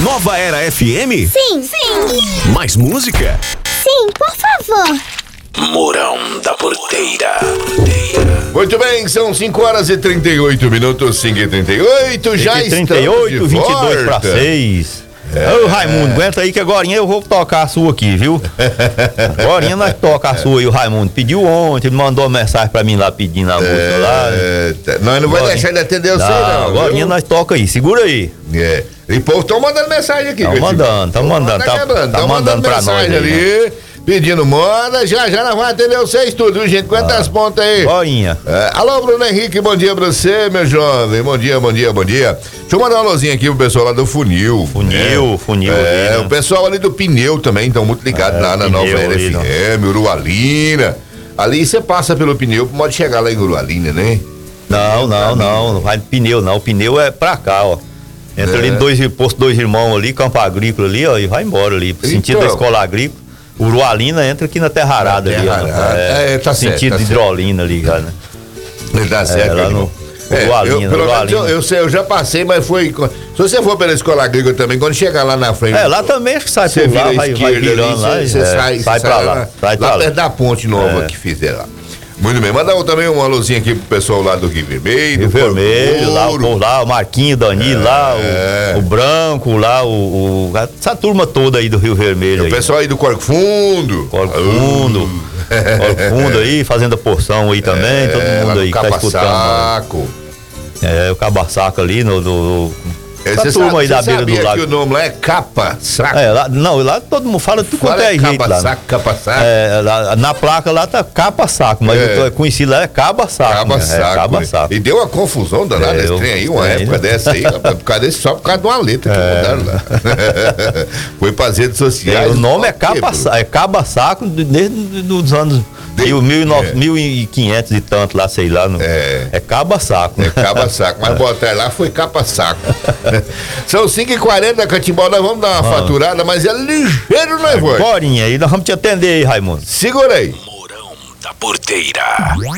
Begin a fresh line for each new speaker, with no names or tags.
Nova Era FM?
Sim.
Mais música?
Sim, por favor.
Mourão da Porteira.
Muito bem, são 5 horas e 38 minutos, 5h38, já estamos
38,
de
22 para 6. Ô Raimundo, aguenta aí que agora eu vou tocar a sua aqui, viu? Agora nós toca a sua aí, o Raimundo pediu ontem, ele mandou uma mensagem pra mim lá pedindo a música lá.
Nós não vamos deixar ele atender você não.
Agora nós toca aí, segura aí.
E o povo estão mandando mensagem aqui.
Estão mandando tá mandando pra nós
ali,
né?
Pedindo moda, já nós vamos atender vocês tudo, viu, gente? Quantas pontas aí?
Boinha.
Alô, Bruno Henrique, bom dia pra você, meu jovem. Bom dia. Deixa eu mandar uma alôzinha aqui pro pessoal lá do Funil.
Funil.
O pessoal ali do Pneu também estão muito ligados lá na Nova Era FM, Urualina. Ali você passa pelo Pneu, pode chegar lá em Urualina, né?
Não vai no Pneu não, o Pneu é pra cá, ó. Entra ali no posto Dois Irmãos ali, Campo Agrícola ali, ó, e vai embora ali, pro sentido da Escola Agrícola. Urualina entra aqui na Terra Arada ali, ó.
Tá certo.
Sentido de Hidrolina ali, já, né?
Tá certo,
lá no Urualina.
Eu já passei, mas foi. Se você for pela Escola Agrícola também, quando chegar lá na frente.
Lá também acho que sai
por
lá, vai virando lá.
Você sai pra lá. Lá perto da ponte nova que fizeram lá. Muito bem, manda também uma luzinha aqui pro pessoal lá do Rio Vermelho.
Rio Vermelho, lá o Marquinho, Danilo, o Branco, lá essa turma toda aí do Rio Vermelho.
O pessoal aí do Corco Fundo.
Corco Fundo aí, Fazenda Porção aí também, todo mundo aí que tá escutando. O Caba-Saco ali essa turma aí da beira do lago.
Que o nome lá é Capa-Saco.
Lá todo mundo fala tudo quanto é jeito lá.
Capa-Saco.
Na placa lá tá Capa-Saco, mas eu tô conhecido lá é Caba-Saco.
Caba-Saco. E deu uma confusão danada esse trem aí, uma época dessa aí, só por causa de uma letra que mudaram lá. Foi para as redes sociais.
O nome é Caba-Saco desde os anos 1500 e tanto lá, sei lá. É Caba-Saco.
É Caba-Saco, mas botar lá foi Capa-Saco. São 5h40, Catimbau, nós vamos dar uma faturada, mas é ligeiro, né, vô?
Borinha aí, nós vamos te atender aí, Raimundo.
Segura aí.
Mourão da Porteira.